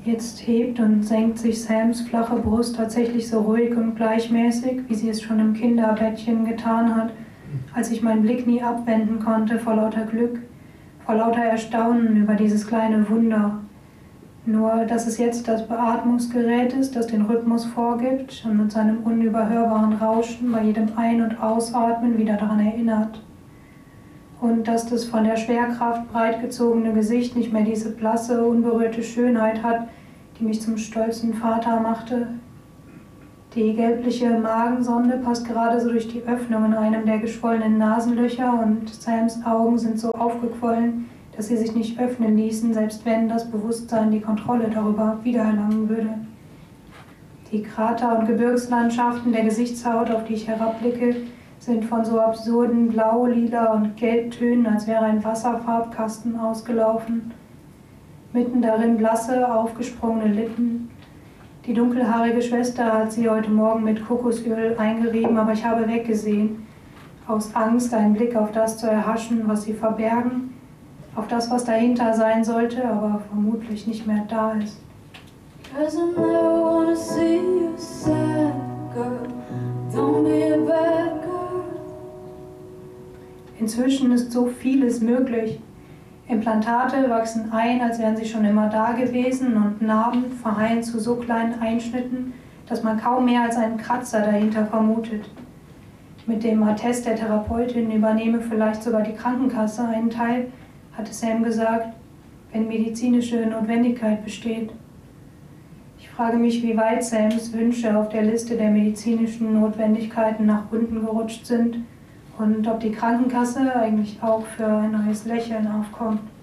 Jetzt hebt und senkt sich Sams flache Brust tatsächlich so ruhig und gleichmäßig, wie sie es schon im Kinderbettchen getan hat, als ich meinen Blick nie abwenden konnte vor lauter Glück, vor lauter Erstaunen über dieses kleine Wunder. Nur, dass es jetzt das Beatmungsgerät ist, das den Rhythmus vorgibt und mit seinem unüberhörbaren Rauschen bei jedem Ein- und Ausatmen wieder daran erinnert. Und dass das von der Schwerkraft breitgezogene Gesicht nicht mehr diese blasse, unberührte Schönheit hat, die mich zum stolzen Vater machte. Die gelbliche Magensonde passt gerade so durch die Öffnung in einem der geschwollenen Nasenlöcher und Sams Augen sind so aufgequollen, dass sie sich nicht öffnen ließen, selbst wenn das Bewusstsein die Kontrolle darüber wiedererlangen würde. Die Krater- und Gebirgslandschaften der Gesichtshaut, auf die ich herabblicke, sind von so absurden Blau-, Lila- und Gelbtönen, als wäre ein Wasserfarbkasten ausgelaufen. Mitten darin blasse, aufgesprungene Lippen. Die dunkelhaarige Schwester hat sie heute Morgen mit Kokosöl eingerieben, aber ich habe weggesehen. Aus Angst, einen Blick auf das zu erhaschen, was sie verbergen, auf das, was dahinter sein sollte, aber vermutlich nicht mehr da ist. 'Cause I never wanna see you sad, girl. Don't be a bad girl. Inzwischen ist so vieles möglich. Implantate wachsen ein, als wären sie schon immer da gewesen und Narben verheilen zu so kleinen Einschnitten, dass man kaum mehr als einen Kratzer dahinter vermutet. Mit dem Attest der Therapeutin übernehme vielleicht sogar die Krankenkasse einen Teil, hatte Sam gesagt, wenn medizinische Notwendigkeit besteht. Ich frage mich, wie weit Sams Wünsche auf der Liste der medizinischen Notwendigkeiten nach unten gerutscht sind und ob die Krankenkasse eigentlich auch für ein neues Lächeln aufkommt.